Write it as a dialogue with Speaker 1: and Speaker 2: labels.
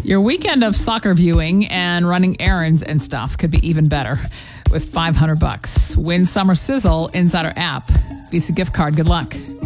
Speaker 1: Your weekend of soccer viewing and running errands and stuff could be even better with $500. Win Summer Sizzle inside our app. Visa gift card. Good luck.